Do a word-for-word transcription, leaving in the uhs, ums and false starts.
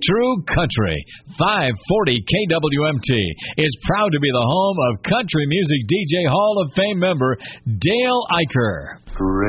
True Country. five forty K W M T is proud to be the home of country music D J Hall of Fame member Dale Eicher. Great.